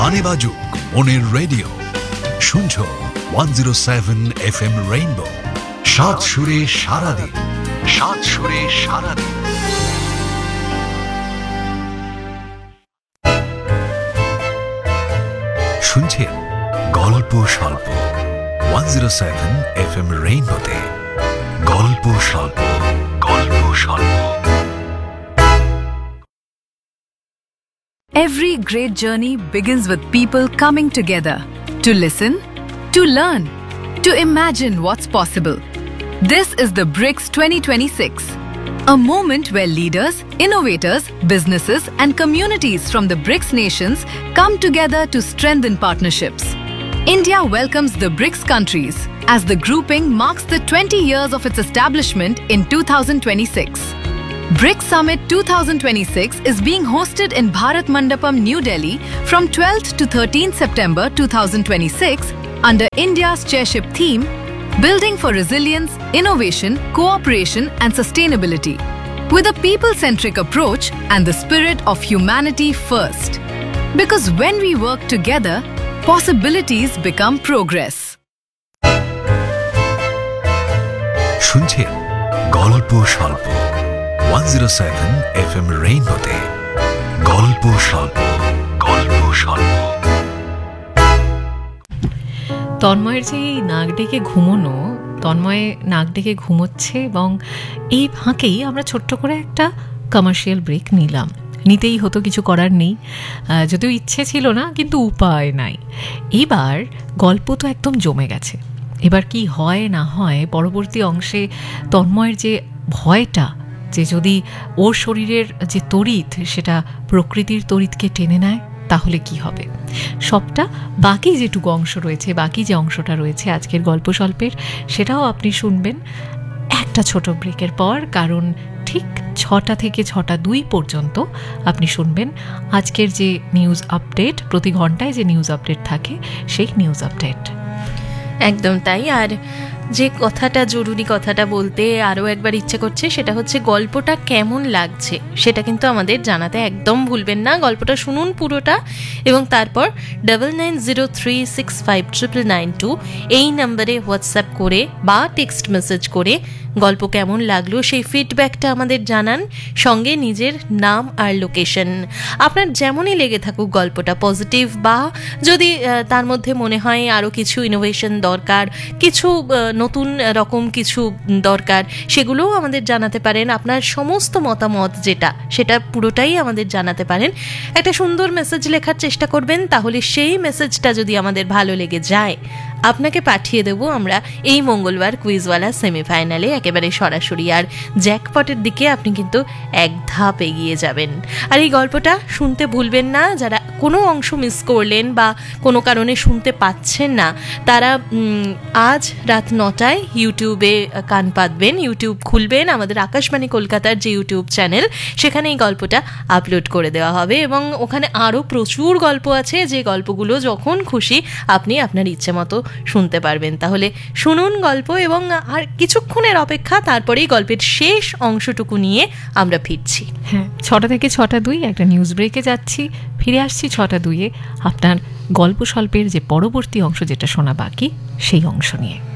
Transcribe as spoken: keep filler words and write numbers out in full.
গানে বাজুক মনের রেডিও, শুনছো one zero seven F M rainbow, সাত সুরে সারাদিন, সাত সুরে সারাদিন। শুনছেন গল্প স্বল্প one zero seven F M রেইনবোতে। গল্প স্বল্প, গল্প স্বল্প। Every great journey begins with people coming together to listen, to learn, to imagine what's possible. This is the BRICS twenty twenty-six, a moment where leaders, innovators, businesses and communities from the BRICS nations come together to strengthen partnerships. India welcomes the BRICS countries as the grouping marks the twenty years of its establishment in two thousand twenty-six. BRICS Summit twenty twenty-six is being hosted in Bharat Mandapam, New Delhi from twelfth to thirteenth September twenty twenty-six under India's chairship theme, Building for Resilience, Innovation, Cooperation and Sustainability, with a people-centric approach and the spirit of humanity first. Because when we work together, possibilities become progress. শুনছেন গল্প স্বল্প one zero seven F M রেইনবোতে। গল্প স্বল্প, গল্প স্বল্প। তন্ময়ের যে নাক ডেকে ঘুমোনো, তন্ময় নাক ডেকে ঘুমোচ্ছে এবং এই ফাঁকেই আমরা ছোট্ট করে একটা কমার্শিয়াল ব্রেক নিলাম। নিতেই হতো, কিছু করার নেই, যদিও ইচ্ছে ছিল না, কিন্তু উপায় নাই। এবার গল্প তো একদম জমে গেছে। এবার কি হয় না হয়, পরবর্তী অংশে তন্ময়ের যে ভয়টা যে যদি ওর শরীরের যে তড়িৎ সেটা প্রকৃতির তড়িৎকে টেনে নেয় তাহলে কি হবে, সবটা বাকি যেটুকু অংশ রয়েছে, বাকি যে অংশটা রয়েছে আজকের গল্প স্বল্পের, সেটাও আপনি শুনবেন একটা ছোট ব্রেকের পর। কারণ ঠিক ছটা থেকে ছটা দুই পর্যন্ত আপনি শুনবেন আজকের যে নিউজ আপডেট, প্রতি ঘন্টায় যে নিউজ আপডেট থাকে সেই নিউজ আপডেট। একদম তাই। আর যে কথাটা, জরুরি কথাটা বলতে আরও একবার ইচ্ছে করছে, সেটা হচ্ছে গল্পটা কেমন লাগছে সেটা কিন্তু আমাদের জানাতে একদম ভুলবেন না। গল্পটা শুনুন পুরোটা এবং তারপর double nine zero three six five triple nine two এই নাম্বারে হোয়াটসঅ্যাপ করে বা টেক্সট মেসেজ করে গল্প কেমন লাগলো সেই ফিডব্যাকটা আমাদের জানান, সঙ্গে নিজের নাম আর লোকেশন। আপনার যেমনই লেগে থাকুক গল্পটা, পজিটিভ বা যদি তার মধ্যে মনে হয় আরও কিছু ইনোভেশন দরকার, কিছু নতুন রকম কিছু দরকার, সেগুলোও আমাদের জানাতে পারেন। আপনার সমস্ত মতামত যেটা, সেটা পুরোটাই আমাদের জানাতে পারেন। একটা সুন্দর মেসেজ লেখার চেষ্টা করবেন, তাহলে সেই মেসেজটা যদি আমাদের ভালো লেগে যায় আপনাকে পাঠিয়ে দেব আমরা এই মঙ্গলবার কুইজওয়ালা সেমিফাইনালে একেবারে সরাসরি। আর জ্যাকপটের দিকে আপনি কিন্তু এক ধাপ এগিয়ে যাবেন। আর এই গল্পটা শুনতে ভুলবেন না। যারা কোনো অংশ মিস করলেন বা কোনো কারণে শুনতে পাচ্ছেন না, তারা আজ রাত নটায় ইউটিউবে কান পাতবেন, ইউটিউব খুলবেন, আমাদের আকাশবাণী কলকাতার যে ইউটিউব চ্যানেল, সেখানে এই গল্পটা আপলোড করে দেওয়া হবে এবং ওখানে আরও প্রচুর গল্প আছে, যে গল্পগুলো যখন খুশি আপনি আপনার ইচ্ছে মতো শুনতে পারবেন। তাহলে শুনুন গল্প এবং আর কিছুক্ষণের অপেক্ষা, তারপরেই গল্পের শেষ অংশটুকু নিয়ে আমরা ফিরছি। হ্যাঁ, ছটা থেকে ছটা দুই একটা নিউজ ব্রেকে যাচ্ছি, ফিরে আসছি ছটা দুইয়ে আপনার গল্প স্বল্পের যে পরবর্তী অংশ যেটা শোনা বাকি সেই অংশ নিয়ে।